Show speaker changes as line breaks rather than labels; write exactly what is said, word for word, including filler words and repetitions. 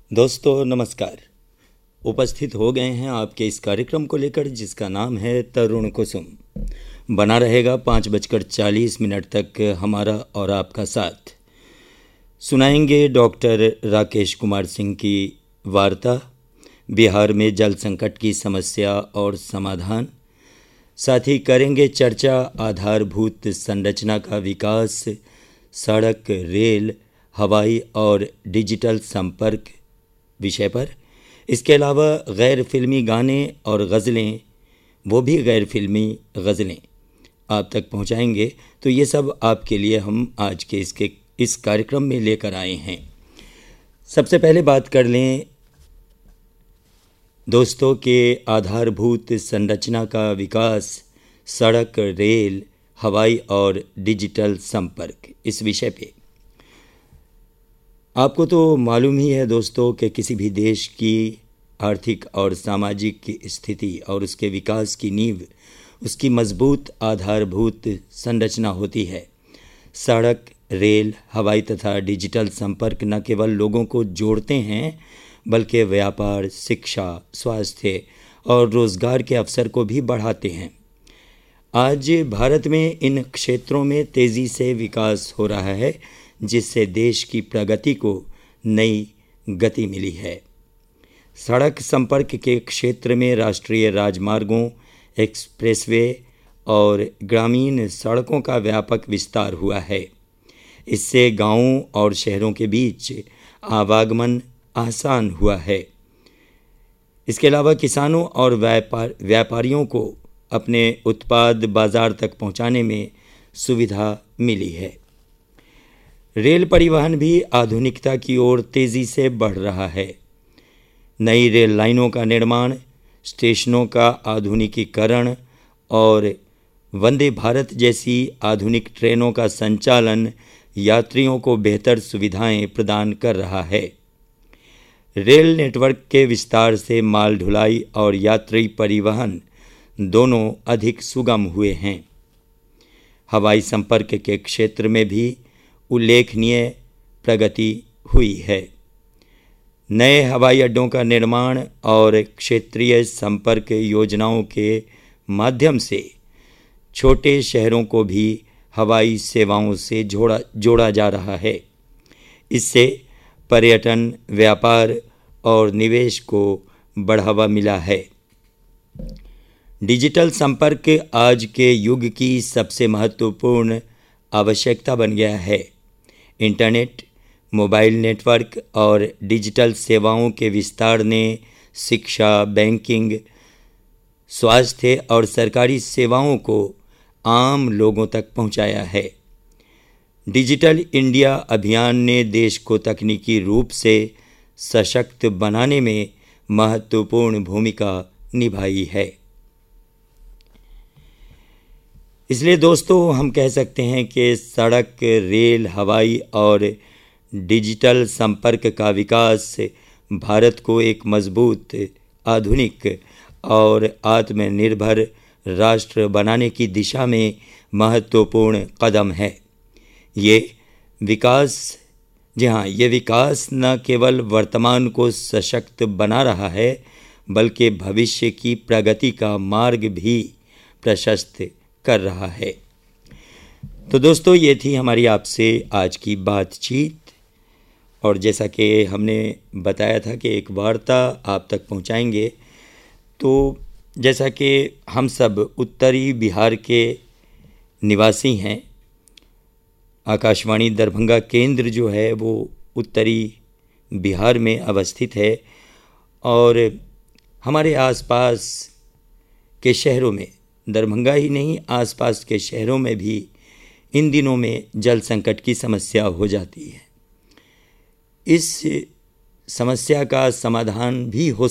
दोस्तों नमस्कार। उपस्थित हो गए हैं आपके इस कार्यक्रम को लेकर जिसका नाम है तरुण कुसुम। बना रहेगा पाँच बजकर चालीस मिनट तक हमारा और आपका साथ। सुनाएंगे डॉक्टर राकेश कुमार सिंह की वार्ता, बिहार में जल संकट की समस्या और समाधान। साथ ही करेंगे चर्चा आधारभूत संरचना का विकास, सड़क, रेल, हवाई और डिजिटल संपर्क विषय पर। इसके अलावा गैर फिल्मी गाने और गज़लें, वो भी गैर फिल्मी गज़लें आप तक पहुंचाएंगे। तो ये सब आपके लिए हम आज के इसके इस कार्यक्रम में लेकर आए हैं। सबसे पहले बात कर लें दोस्तों के आधारभूत संरचना का विकास, सड़क, रेल, हवाई और डिजिटल संपर्क, इस विषय पे। आपको तो मालूम ही है दोस्तों कि किसी भी देश की आर्थिक और सामाजिक की स्थिति और उसके विकास की नींव उसकी मजबूत आधारभूत संरचना होती है। सड़क, रेल, हवाई तथा डिजिटल संपर्क न केवल लोगों को जोड़ते हैं बल्कि व्यापार, शिक्षा, स्वास्थ्य और रोजगार के अवसर को भी बढ़ाते हैं। आज भारत में इन क्षेत्रों में तेज़ी से विकास हो रहा है जिससे देश की प्रगति को नई गति मिली है। सड़क संपर्क के क्षेत्र में राष्ट्रीय राजमार्गों, एक्सप्रेसवे और ग्रामीण सड़कों का व्यापक विस्तार हुआ है। इससे गांवों और शहरों के बीच आवागमन आसान हुआ है। इसके अलावा किसानों और व्यापार व्यापारियों को अपने उत्पाद बाजार तक पहुंचाने में सुविधा मिली है। रेल परिवहन भी आधुनिकता की ओर तेज़ी से बढ़ रहा है। नई रेल लाइनों का निर्माण, स्टेशनों का आधुनिकीकरण और वंदे भारत जैसी आधुनिक ट्रेनों का संचालन यात्रियों को बेहतर सुविधाएं प्रदान कर रहा है। रेल नेटवर्क के विस्तार से माल ढुलाई और यात्री परिवहन दोनों अधिक सुगम हुए हैं। हवाई संपर्क के क्षेत्र में भी उल्लेखनीय प्रगति हुई है। नए हवाई अड्डों का निर्माण और क्षेत्रीय संपर्क योजनाओं के माध्यम से छोटे शहरों को भी हवाई सेवाओं से जोड़ा जोड़ा जा रहा है। इससे पर्यटन, व्यापार और निवेश को बढ़ावा मिला है। डिजिटल संपर्क आज के युग की सबसे महत्वपूर्ण आवश्यकता बन गया है। इंटरनेट, मोबाइल नेटवर्क और डिजिटल सेवाओं के विस्तार ने शिक्षा, बैंकिंग, स्वास्थ्य और सरकारी सेवाओं को आम लोगों तक पहुंचाया है। डिजिटल इंडिया अभियान ने देश को तकनीकी रूप से सशक्त बनाने में महत्वपूर्ण भूमिका निभाई है। इसलिए दोस्तों हम कह सकते हैं कि सड़क, रेल, हवाई और डिजिटल संपर्क का विकास भारत को एक मजबूत, आधुनिक और आत्मनिर्भर राष्ट्र बनाने की दिशा में महत्वपूर्ण कदम है। ये विकास जी हाँ ये विकास न केवल वर्तमान को सशक्त बना रहा है बल्कि भविष्य की प्रगति का मार्ग भी प्रशस्त कर रहा है। तो दोस्तों ये थी हमारी आपसे आज की बातचीत, और जैसा कि हमने बताया था कि एक वार्ता आप तक पहुंचाएंगे। तो जैसा कि हम सब उत्तरी बिहार के निवासी हैं, आकाशवाणी दरभंगा केंद्र जो है वो उत्तरी बिहार में अवस्थित है और हमारे आसपास के शहरों में, दरभंगा ही नहीं आसपास के शहरों में भी इन दिनों में जल संकट की समस्या हो जाती है। इस समस्या का समाधान भी हो